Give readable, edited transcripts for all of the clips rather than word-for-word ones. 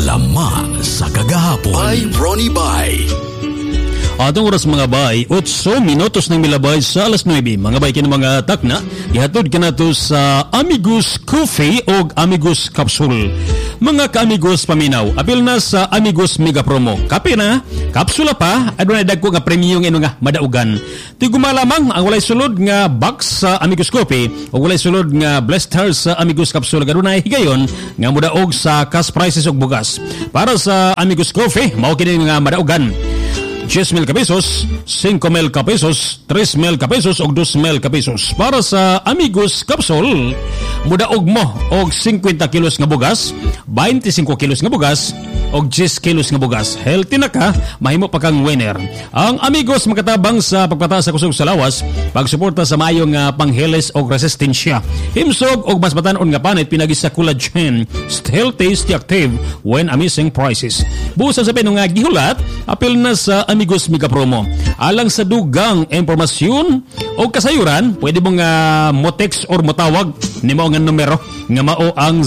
lama sa kagahapon. By Ronnie Bay. Atong oras mga bay, 8 minutos ng milabay sa alas 9. Mga bay kini mga takna, ihatod ka na to sa Amigos Coffee o Amigos Capsule. Mga ka-amigos paminaw, apil na sa Amigos Mega Promo. Kape na, kapsula pa, adunay dagko nga premium ino nga madaugan. Tiguma lamang ang walay sulod nga box sa Amigos Coffee o walay sulod nga blister sa Amigos Capsule. Adunay higayon nga mudaog sa cash prices og bugas. Para sa Amigos Coffee, mao kini nga madaugan. 10,000 pesos, 5,000 pesos, 3,000 pesos o 2,000 pesos. Para sa Amigos Capsule, mudaog mo og 50 kilos nga bugas, 25 kilos nga bugas og 10 kilos nga bugas. Healthy na ka, mahimo pa kang winner. Ang Amigos makatabang sa pagpataas sa kusog sa lawas, pagsuporta sa maayo nga pangheles og resistensya. Himsog og mas batan-on nga panit pinagi sa collagen, still tasty active when amazing prices. Busa sa pinong nga gihulat, apil na sa Amigos Mega Promo. Alang sa dugang impormasyon o kasayuran, pwede mong mo-text or motawag ni mo nga numero nga mao ang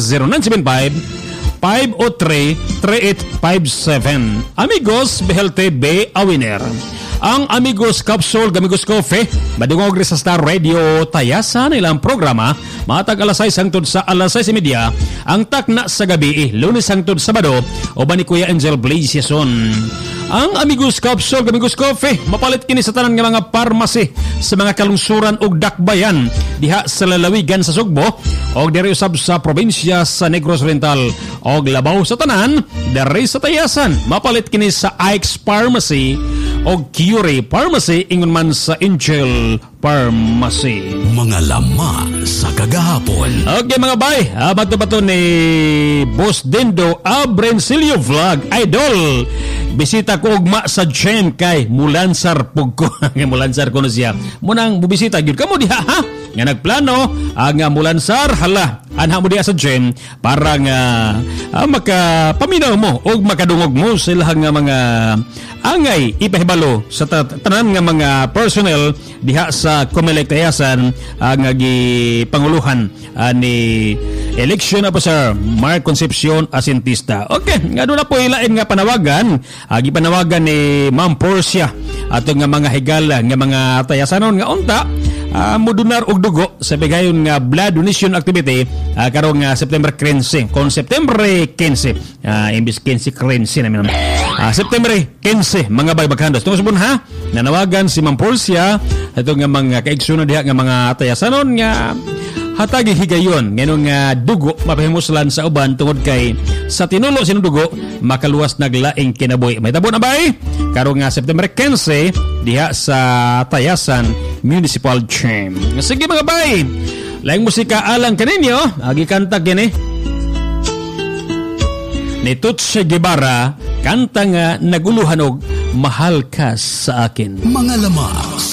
0975-503-3857. Amigos, behelte be a winner. Ang Amigos Capsule, Amigos Coffee, madungog rin sa Star Radio, tayasan ilang programa, matag alas 6 hangtod sa alas 6:30, ang takna sa gabi, Lunes hangtod Sabado, o ba ni Kuya Angel Blaze Yason. Ang Amigos Capsule, Amigos Coffee, mapalit kini sa tanan nga mga parmasi sa mga kalungsuran og dakbayan diha sa lalawigan sa Sugbo og diri usab sa probinsya sa Negros Oriental og labaw sa tanan diri sa Tayasan. Mapalit kini sa Ike's Pharmacy og Curie Pharmacy ingon man sa Angel Pharmacy. Mga lama sa kagahapon. Okay mga bay, bato-bato ni Boss Dindo Abrencilio Vlog Idol. Bisita ko ugma sa gym kay Mulansar Pugko. Mulansar ko na siya. Munang bubisita gyud kamo diha ha? Nga nagplano ang Mulansar hala anha mo diha sa gym para nga makapaminaw mo o makadungog mo sila nga mga angay ipahibalo sa tanan nga mga personnel diha sa Comelec Tayasan nga gipanguluhan ni Election Officer Mark Concepcion Asintista. Okay, nga doon na po ilain nga panawagan gipanawagan ni Ma'am Porcia ato nga mga higala nga mga tayasanon nga unta modunar og dugo sa bigayon nga blood donation activity karong September 15 kon September 15 imbis 15 15 namin September 15 mga baybaghandos tungod subon ha nanawagan si Ma'am Porcia ato nga mga kaigsuno diha nga mga tayasanon nga hatagi higayon nganong dugo mapahimuslan sa uban tungod kay sa tinulo sinong dugo makaluwas naglaing kinabuhi. May tabo na bay karong September 15 diha sa Tayasan Municipal Gym. Sige mga bay, laing musika alang kaninyo agi kanta kini ni Tutsi Guevara, kanta nga naguluhan og Mahal Ka Sa Akin. Mga lama